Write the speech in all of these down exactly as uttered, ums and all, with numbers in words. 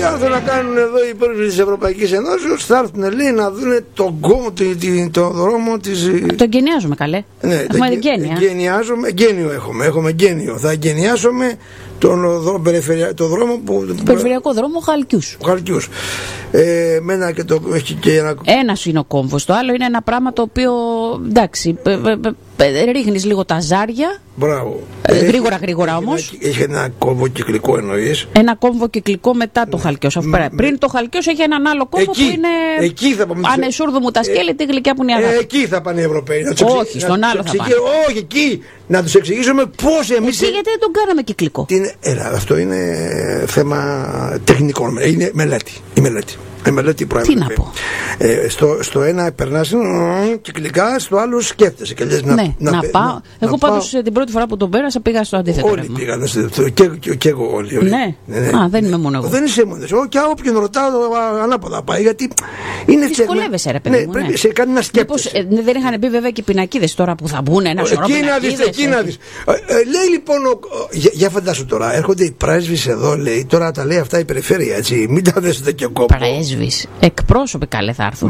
έρθουν να κάνουν εδώ οι πρόεδροι της Ευρωπαϊκής Ενώσεως, θα έρθουν λέει να δουν τον κόμμα, τον δρόμο της. Το εγκαινιάζουμε καλέ. Ναι, έχουμε εγκαίνια. Εγκαινιάζουμε, εγκαίνιο έχουμε, έχουμε εγκαίνιο. Θα εγκαινιάσουμε τον δρόμο, το δρόμο που. Το περιφερειακό δρόμο Χαλκιούς. Χαλκιούς. Ε, μένα και το, έχει και ένα. Ένας είναι ο κόμβος. Το άλλο είναι ένα πράγμα το οποίο εντάξει. Ρίχνεις λίγο τα ζάρια. Μπράβο. Ε, γρήγορα, γρήγορα όμως. Έχει, έχει ένα κόμβο κυκλικό εννοείς. Ένα κόμβο κυκλικό μετά το Χαλκιός. Ναι. Πριν το Χαλκιός έχει έναν άλλο κόμβο εκεί, που είναι. Εκεί θα πάμε. Ανεσούρδου μου τα σκέλη, ε, τη γλυκιά που είναι η αγάπη. Ε, εκεί θα πάνε οι Ευρωπαίοι. Να όχι, εξηγη... στον να άλλο θα πάνε. Όχι, εκεί. Να τους εξηγήσουμε πώς εμείς. Εκεί γιατί δεν τον κάναμε κυκλικό. Είναι, έλα, αυτό είναι θέμα τεχνικό. Είναι μελέτη. Η μελέτη. Η μελέτη Τι να πω. Ε, στο, στο ένα περνάς κυκλικά, στο άλλο σκέφτεσαι. Και λες, ναι, να, να, να πάω. Να, Εγώ να πάντως πάω. Την πρώτη φορά που τον πέρασα πήγα στο αντίθετο. Όλοι ρεύμα. πήγαν. Και, και, και εγώ όλοι. όλοι. Ναι. Ναι, ναι. Α, δεν είμαι μόνο εγώ. Δεν είσαι μόνο. Και όποιον ρωτάω ανάποδα πάει. Γιατί είναι δυσκολεύεσαι, ρε παιδί ναι, μου. Πρέπει ναι. σε κάνει να σκέφτεσαι. Μήπως, ε, δεν είχαν πει βέβαια και οι πινακίδες τώρα που θα μπουν ένα σωρό πινακίδες. Εκεί να δεις. Λέει λοιπόν, για φαντάσου τώρα, έρχονται οι πρέσβεις εδώ, λέει, τώρα τα λέει αυτά η περιφέρεια, έτσι. Μην τα δέσετε και κόπο. Πρέσβεις. Εκπρόσωποι καλέ θα έρθουν.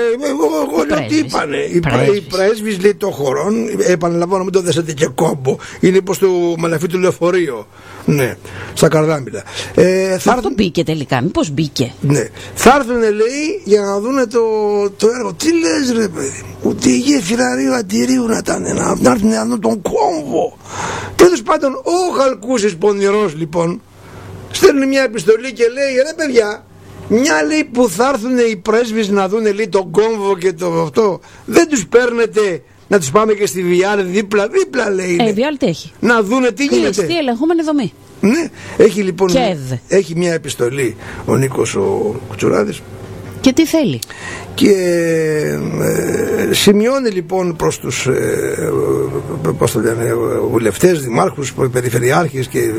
Εγώ λέω τι είπανε. Οι πρέσβεις λέει των χωρών, επαναλαμβάνω μην το δέσετε και κόμπο, είναι πως το μαλαφί του λεωφορείο. Ναι, στα Καρδάμπιλα. Ε, θα αυτό μπήκε τελικά, μήπως μπήκε. Ναι. Θα έρθουν λέει για να δούνε το, το έργο. Τι λες ρε παιδί μου, ούτε η γέφυρα Ρίου Αντιρίου να ήταν, να έρθουν να δουν τον κόμβο. Τέλος πάντων ο Χαλκούσης πονηρός λοιπόν στέλνει μια επιστολή και λέει ρε παιδιά, μια λέει που θα έρθουν οι πρέσβεις να δούνε λέει τον κόμβο και το αυτό, δεν τους παίρνετε να τους πάμε και στη Βιάλ δίπλα, δίπλα λέει. Ε, η Βιάλ τι έχει. Να δούνε τι γίνεται. Κλειστή ελεγχόμενη δομή. Ναι, έχει λοιπόν Κεδ. έχει μια επιστολή ο Νίκος ο Κουτσουράδης. Και τι θέλει. Και ε, σημειώνει λοιπόν προς τους ε, πώς το λένε, βουλευτές, δημάρχους, περιφερειάρχες και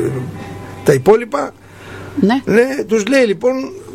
τα υπόλοιπα. Ναι. Ναι, τους λέει λοιπόν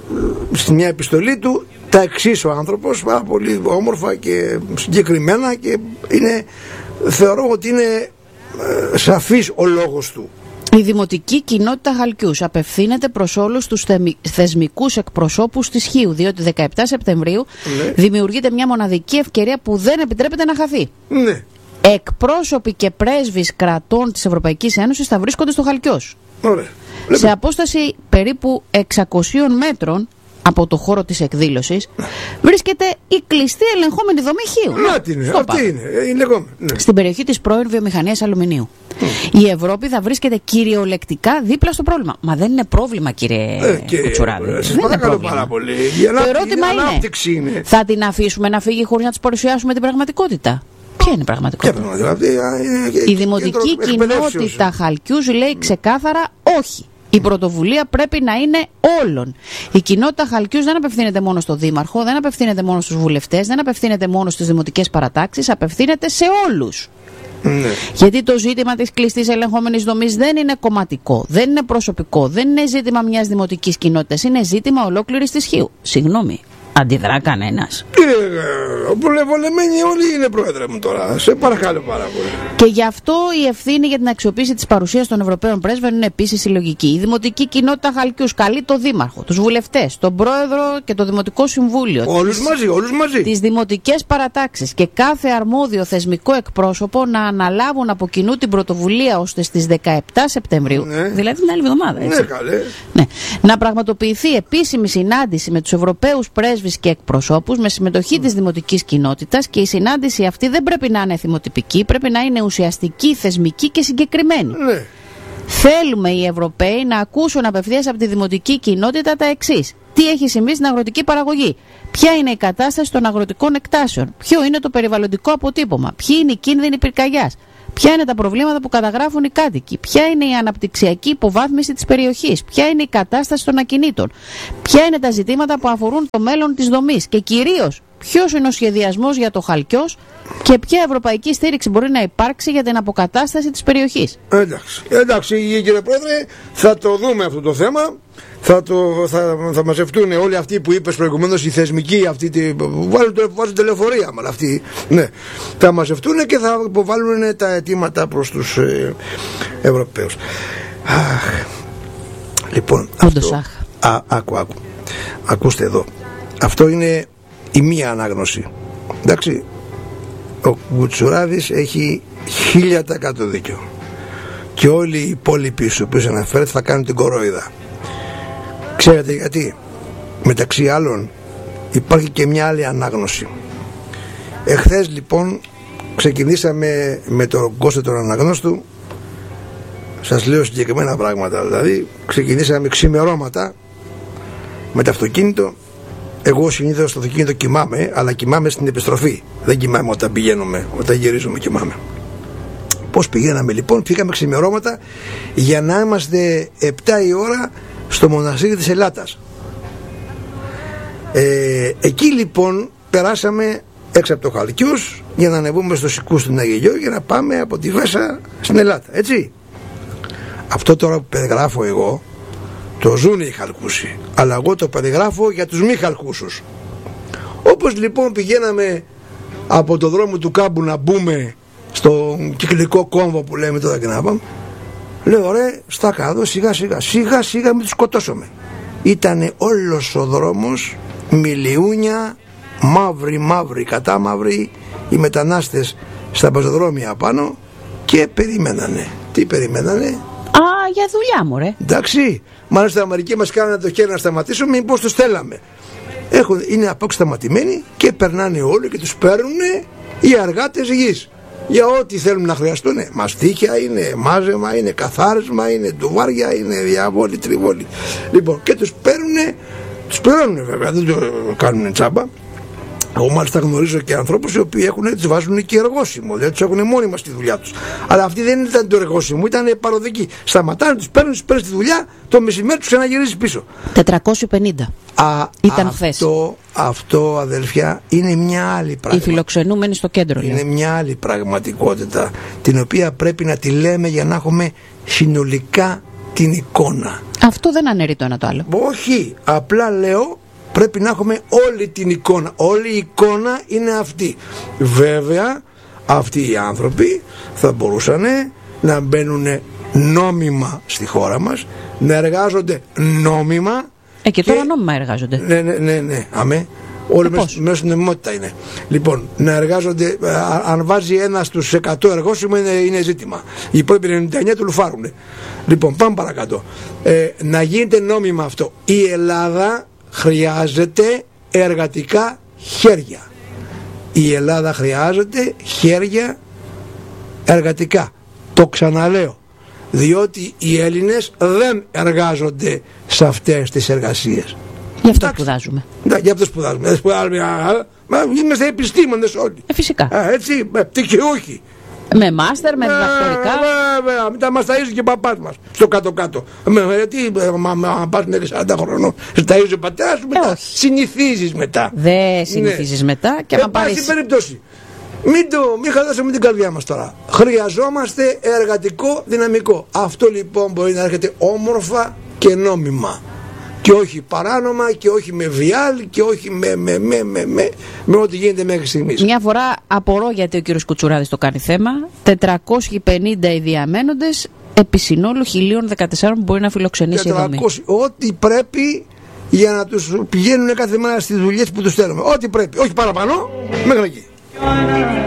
στη μια επιστολή του τα εξής ο άνθρωπος, πάρα πολύ όμορφα και συγκεκριμένα, και είναι, θεωρώ ότι είναι ε, σαφής ο λόγος του. Η Δημοτική Κοινότητα Χαλκιούς απευθύνεται προς όλους τους θεσμικούς εκπροσώπους της Χίου, διότι δεκαεπτά Σεπτεμβρίου ναι. δημιουργείται μια μοναδική ευκαιρία που δεν επιτρέπεται να χαθεί. Ναι. Εκπρόσωποι και πρέσβεις κρατών της Ευρωπαϊκής Ένωσης θα βρίσκονται στο Χαλκιός. Ωραία. Σε απόσταση περίπου εξακοσίων μέτρων από το χώρο της εκδήλωσης βρίσκεται η κλειστή ελεγχόμενη δομή Χίου. Να την είναι, αυτή είναι, είναι λεγόμενη. Ναι. Στην περιοχή της πρώην βιομηχανίας αλουμινίου. Mm. Η Ευρώπη θα βρίσκεται κυριολεκτικά δίπλα στο πρόβλημα. Μα δεν είναι πρόβλημα, κύριε ε, Κουτσουράδη. Ε, σας παρακαλώ πάρα πολύ. Το ερώτημα είναι, είναι, θα την αφήσουμε να φύγει χωρίς να της παρουσιάσουμε την πραγματικότητα? Ποια είναι η πραγματικότητα? Η Δημοτική Κοινότητα Χαλκιούς λέει ξεκάθαρα όχι. Η πρωτοβουλία πρέπει να είναι όλων. Η κοινότητα Χαλκιούς δεν απευθύνεται μόνο στο δήμαρχο, δεν απευθύνεται μόνο στους βουλευτές, δεν απευθύνεται μόνο στις δημοτικές παρατάξεις, απευθύνεται σε όλους. Ναι. Γιατί το ζήτημα της κλειστής ελεγχόμενης δομής δεν είναι κομματικό, δεν είναι προσωπικό, δεν είναι ζήτημα μιας δημοτικής κοινότητας, είναι ζήτημα ολόκληρης της Χίου. Συγγνώμη. Αντιδρά κανένας? Κύριε, βολεμένοι όλοι είναι πρόεδρε μου τώρα. Σε παρακαλώ πάρα πολύ. Και γι' αυτό η ευθύνη για την αξιοποίηση της παρουσίας των Ευρωπαίων πρέσβεων είναι επίσης συλλογική. Η Δημοτική Κοινότητα Χαλκιούς καλεί το Δήμαρχο, τους βουλευτές, τον Πρόεδρο και το Δημοτικό Συμβούλιο. Όλους τις, μαζί, όλους μαζί. Τις δημοτικές παρατάξεις και κάθε αρμόδιο θεσμικό εκπρόσωπο να αναλάβουν από κοινού την πρωτοβουλία ώστε στις δεκαεπτά Σεπτεμβρίου, ναι. δηλαδή την άλλη εβδομάδα, έτσι. Ναι, καλέ. Ναι, να πραγματοποιηθεί επίσημη συνάντηση με τους Ευρωπαίους πρέσβες και εκπροσώπους με συμμετοχή της δημοτικής κοινότητας, και η συνάντηση αυτή δεν πρέπει να είναι εθιμοτυπική, πρέπει να είναι ουσιαστική, θεσμική και συγκεκριμένη. Ναι. Θέλουμε οι Ευρωπαίοι να ακούσουν απευθείας από τη δημοτική κοινότητα τα εξής: τι έχει συμβεί στην αγροτική παραγωγή, ποια είναι η κατάσταση των αγροτικών εκτάσεων, ποιο είναι το περιβαλλοντικό αποτύπωμα, ποιοι είναι οι κίνδυνοι πυρκαγιάς, ποια είναι τα προβλήματα που καταγράφουν οι κάτοικοι, ποια είναι η αναπτυξιακή υποβάθμιση της περιοχής, ποια είναι η κατάσταση των ακινήτων, ποια είναι τα ζητήματα που αφορούν το μέλλον της δομής και κυρίως ποιος είναι ο σχεδιασμός για το Χαλκιός και ποια ευρωπαϊκή στήριξη μπορεί να υπάρξει για την αποκατάσταση της περιοχής. Εντάξει, εντάξει κύριε Πρόεδρε, θα το δούμε αυτό το θέμα. Θα, το, θα, θα μαζευτούν όλοι αυτοί που είπες προηγουμένως, οι θεσμικοί αυτοί που βάζουν τηλεφορία, αλλά αυτοί, ναι, θα μαζευτούν και θα υποβάλουν τα αιτήματα προς τους ε, Ευρωπαίους. Αχ, λοιπόν, αυτό, αυτό, Α, άκου, άκου. Ακούστε εδώ. Αυτό είναι η μία ανάγνωση. Εντάξει. Ο Κουτσουράδης έχει χίλια τοις εκατό δίκιο. Και όλοι οι υπόλοιποι στους οποίους αναφέρεται θα κάνουν την κορόιδα. Ξέρετε γιατί? Μεταξύ άλλων υπάρχει και μια άλλη ανάγνωση. Εχθές λοιπόν ξεκινήσαμε με τον Κώστα τον αναγνώστου. Σας λέω συγκεκριμένα πράγματα. Δηλαδή ξεκινήσαμε ξημερώματα με το αυτοκίνητο. Εγώ συνήθως στο αυτοκίνητο κοιμάμαι, αλλά κοιμάμαι στην επιστροφή. Δεν κοιμάμαι όταν πηγαίνουμε, όταν γυρίζουμε κοιμάμαι. Πώς πηγαίναμε λοιπόν? Φύγαμε ξημερώματα για να είμαστε επτά η ώρα στο μοναστήρι της Ελλάτας. Ε, εκεί λοιπόν περάσαμε έξω από το Χαλκιούς για να ανεβούμε στο Σικούς του Αγγελιό για να πάμε από τη Βέσα στην Ελλάδα, έτσι. Αυτό τώρα που περιγράφω εγώ το ζουν οι Χαλκούσοι, αλλά εγώ το περιγράφω για τους μη Χαλκούσους. Όπως λοιπόν πηγαίναμε από το δρόμο του Κάμπου να μπούμε στον κυκλικό κόμβο που λέμε τώρα και να πάμε, λέω ρε στάκα εδώ, σιγά σιγά σιγά σιγά μην τους σκοτώσουμε. Ήτανε όλος ο δρόμος μιλιούνια, μαύροι μαύροι κατά μαύροι, οι μετανάστες στα πεζοδρόμια πάνω και περιμένανε. Τι περιμένανε? Α, για δουλειά μου ρε. Εντάξει, μάλιστα οι Αμερικοί μας κάνανε το χέρι να σταματήσουμε, μήπως τους θέλαμε. Έχουν, είναι απόξταματημένοι και περνάνε όλοι και τους παίρνουν οι εργάτες γης για ό,τι θέλουν να χρειαστούν. Μαστίχια είναι, μάζεμα είναι, καθάρισμα είναι, ντουβάρια είναι, διαβόλη, τριβόλη. Λοιπόν, και τους παίρνουν, τους πληρώνουν βέβαια, δεν το κάνουν τσάμπα. Εγώ μάλιστα γνωρίζω και ανθρώπους οι οποίοι έχουν, τους βάζουν και εργόσιμο, δηλαδή τους έχουν μόνιμα στη δουλειά τους. Αλλά αυτή δεν ήταν το εργόσιμο, ήταν παροδική. Σταματάνε, τους παίρνουν, τους παίρνουν στη δουλειά, το μεσημέρι τους ξαναγυρίζει πίσω. τετρακόσιοι πενήντα Α, ήταν αυτό, χθες. Αυτό αδελφιά είναι μια άλλη πραγματικότητα. Οι φιλοξενούμενοι στο κέντρο. Είναι λέει. μια άλλη πραγματικότητα την οποία πρέπει να τη λέμε για να έχουμε συνολικά την εικόνα. Αυτό δεν αναιρεί το ένα το άλλο. Όχι, απλά λέω πρέπει να έχουμε όλη την εικόνα. Όλη η εικόνα είναι αυτή. Βέβαια αυτοί οι άνθρωποι θα μπορούσαν να μπαίνουν νόμιμα στη χώρα μας, να εργάζονται νόμιμα. Ε, και τώρα και... νόμιμα εργάζονται. Ναι, ναι, ναι, ναι. Αμέ. Όλοι μέσα στην νομιμότητα είναι. Λοιπόν, να εργάζονται, α, αν βάζει ένα στους εκατό εργόσιμο είναι, είναι ζήτημα. Οι υπόλοιποι ενενήντα εννιά του λουφάρουνε. Λοιπόν, πάμε παρακάτω. Ε, να γίνεται νόμιμα αυτό. Η Ελλάδα χρειάζεται εργατικά χέρια. Η Ελλάδα χρειάζεται χέρια εργατικά. Το ξαναλέω. Διότι οι Έλληνες δεν εργάζονται σε αυτές τις εργασίες. Γι' αυτό σπουδάζουμε. Ναι, γι' αυτό σπουδάζουμε. Δεν σπουδάζουμε. Μα είμαστε επιστήμονες όλοι. Ε, φυσικά. Α, έτσι, με πτυχιούχοι. Με μάστερ, με διδακτορικά. Βέβαια, μετά μας ταΐζει και ο παπάς μας στο κάτω-κάτω. Γιατί, αν πας μέχρι σαράντα χρονών, σε ταΐζει ο πατέρας σου μετά. Συνηθίζεις μετά. Δεν συνηθίζεις ναι. μετά και αν πάρεις. Εν πάση περιπτώσει, μην, το, μην χαλάσουμε την καρδιά μας τώρα. Χρειαζόμαστε εργατικό δυναμικό. Αυτό λοιπόν μπορεί να έρχεται όμορφα και νόμιμα. Και όχι παράνομα και όχι με βιάλ και όχι με, με, με, με, με, με ό,τι γίνεται μέχρι στιγμής. Μια φορά απορώ γιατί ο κύριος Κουτσουράδης το κάνει θέμα. τετρακόσιοι πενήντα οι διαμένοντες επί συνόλου χίλια δεκατέσσερα που μπορεί να φιλοξενήσει η δομή. Ό,τι πρέπει για να τους πηγαίνουν κάθε μέρα στις δουλειές που τους θέλουμε. Ό,τι πρέπει. Όχι παραπάνω, μέχρι εκεί.